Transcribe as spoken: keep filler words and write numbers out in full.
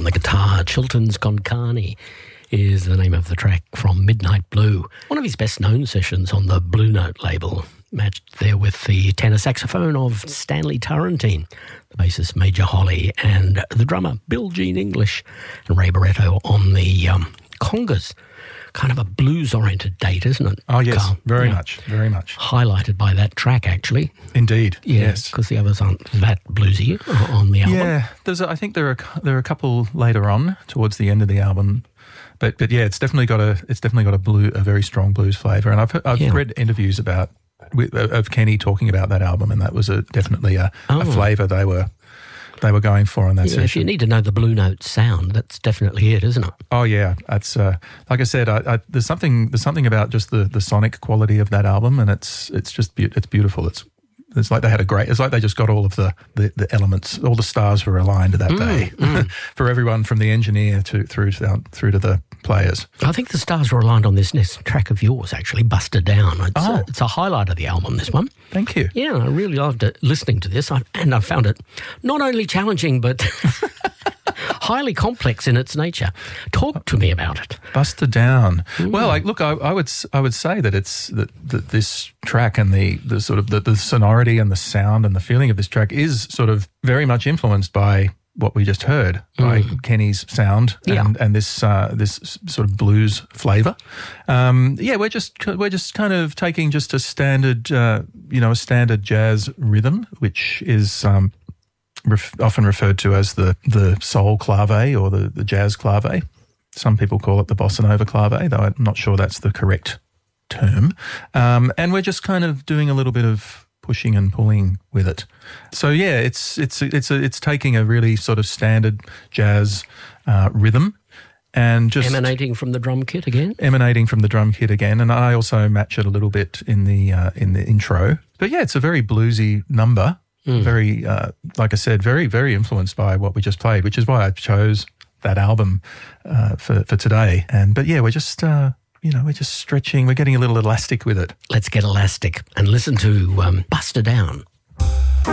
on the guitar. Chilton's Konkani is the name of the track from Midnight Blue, one of his best-known sessions on the Blue Note label, matched there with the tenor saxophone of Stanley Turrentine, the bassist Major Holly, and the drummer Bill Jean English, and Ray Barretto on the um, congas. Kind of a blues-oriented date, isn't it? Oh, yes, Carl? very Yeah. much, very much. Highlighted by that track, actually. Indeed, Yeah, yes. because the others aren't that bluesy on the album. Yeah, there's a, I think there are there are a couple later on towards the end of the album, but but yeah, it's definitely got a it's definitely got a blue a very strong blues flavour, and I've I've Yeah. read interviews about with, of Kenny talking about that album, and that was a definitely a, Oh. a flavour they were they were going for on that Yeah, if session. you need to know the Blue Note sound, that's definitely it, isn't it? Oh yeah, that's uh, like I said. I, I, there's something there's something about just the, the sonic quality of that album, and it's it's just be- it's beautiful. It's it's like they had a great. It's like they just got all of the, the, the elements, all the stars were aligned that day for everyone from the engineer to through to down, through to the players. I think the stars were aligned on this next track of yours, actually, Buster Down. It's, Oh. a, it's a highlight of the album, this one. Thank you. Yeah, I really loved it, listening to this, I, and I found it not only challenging, but highly complex in its nature. Talk to me about it. Buster Down. Well, like, look, I, I would s- I would say that it's that, that this track and the, the sort of the, the sonority and the sound and the feeling of this track is sort of very much influenced by what we just heard, by Kenny's sound and, Yeah. and this uh, this s- sort of blues flavour. Um, yeah, we're just we're just kind of taking just a standard uh, you know a standard jazz rhythm, which is um, ref- often referred to as the the soul clave or the, the jazz clave. Some people call it the bossa nova clave, though I'm not sure that's the correct term. Um, and we're just kind of doing a little bit of pushing and pulling with it. So yeah, it's it's it's a, it's taking a really sort of standard jazz uh, rhythm and just Emanating from the drum kit again. emanating from the drum kit again, and I also match it a little bit in the uh, in the intro. But yeah, it's a very bluesy number. Very, uh, like I said, very very influenced by what we just played, which is why I chose that album uh, for for today. And but yeah, we're just uh, you know we're just stretching. We're getting a little elastic with it. Let's get elastic and listen to um, Buster Down.